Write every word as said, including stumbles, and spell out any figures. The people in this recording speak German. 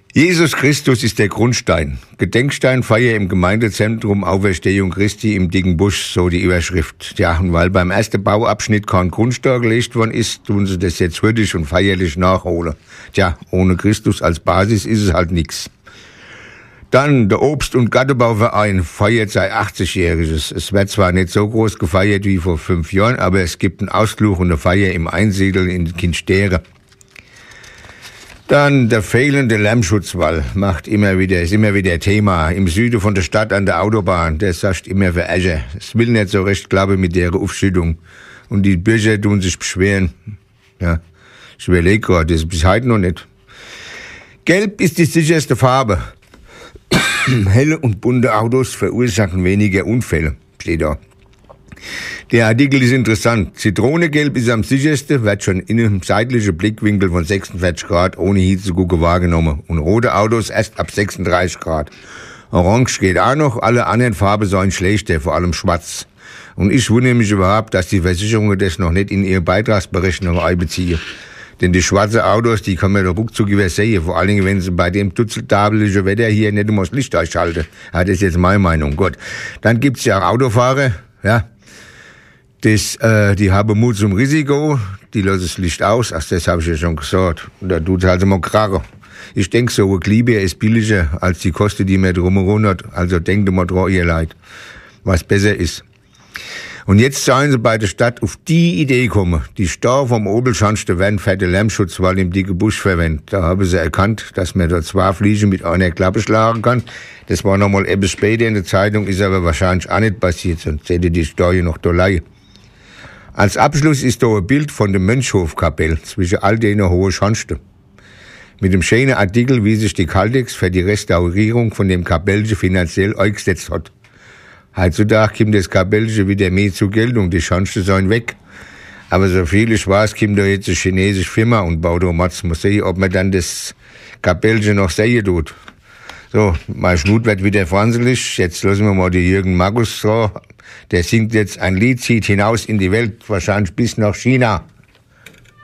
Jesus Christus ist der Grundstein. Gedenkstein Feier im Gemeindezentrum Auferstehung Christi im Dicken Busch, so die Überschrift. Ja, und weil beim ersten Bauabschnitt kein Grundstein gelegt worden ist, tun sie das jetzt würdig und feierlich nachholen. Tja, ohne Christus als Basis ist es halt nix. Dann der Obst- und Gartenbauverein feiert sein achtzigjähriges. Es wird zwar nicht so groß gefeiert wie vor fünf Jahren, aber es gibt einen Ausflug und eine Feier im Einsiedeln in Kindstere. Dann der fehlende Lärmschutzwall macht immer wieder, ist immer wieder Thema. Im Süden von der Stadt an der Autobahn, der sagt immer für Äsche. Es will nicht so recht klappen mit der Aufschüttung. Und die Bürger tun sich beschweren. Ja, ich überlege gerade, das ist bis heute noch nicht. Gelb ist die sicherste Farbe. Helle und bunte Autos verursachen weniger Unfälle, steht da. Der Artikel ist interessant. Zitronengelb ist am sichersten, wird schon in einem seitlichen Blickwinkel von sechsundvierzig Grad ohne hinzugucken wahrgenommen. Und rote Autos erst ab sechsunddreißig Grad. Orange geht auch noch, alle anderen Farben sollen schlechter, vor allem schwarz. Und ich wundere mich überhaupt, dass die Versicherungen das noch nicht in ihre Beitragsberechnung einbeziehen. Denn die schwarzen Autos, die kann man doch ruckzuck übersehen. Vor allen Dingen, wenn sie bei dem dutzendtabelischen Wetter hier nicht immer das Licht ausschalten. Ja, das ist jetzt meine Meinung. Gut. Dann gibt's ja auch Autofahrer, ja. Das, äh, die haben Mut zum Risiko, die lassen das Licht aus, ach, das habe ich ja schon gesagt. Und da tut's halt immer krachen. Ich denke, so ein Glibber ist billiger als die Kosten, die man drumherum hat. Also denkt mal dran, ihr Leid, was besser ist. Und jetzt sollen sie bei der Stadt auf die Idee kommen. Die Stau vom Obelschanste werden für den Lärmschutzwall im Dicken Busch verwendet. Da haben sie erkannt, dass man da zwei Fliegen mit einer Klappe schlagen kann. Das war noch mal etwas später in der Zeitung, ist aber wahrscheinlich auch nicht passiert, sonst hätte die Steuer noch da liegen. Als Abschluss ist da ein Bild von der Mönchhofkapelle zwischen all den hohen Schansten. Mit dem schönen Artikel, wie sich die Caltex für die Restaurierung von dem Kapellchen finanziell eingesetzt hat. Heutzutage kommt das Kapellchen wieder mehr zur Geltung, die Schansten sollen weg. Aber so viel ich weiß, kommt da jetzt eine chinesische Firma und baut da Matz. Muss sehen, ob man dann das Kapellchen noch sehen tut. So, mein Schnut wird wieder franzelig. Jetzt lassen wir mal die Jürgen Markus dran. Der singt jetzt ein Lied, zieht hinaus in die Welt, wahrscheinlich bis nach China.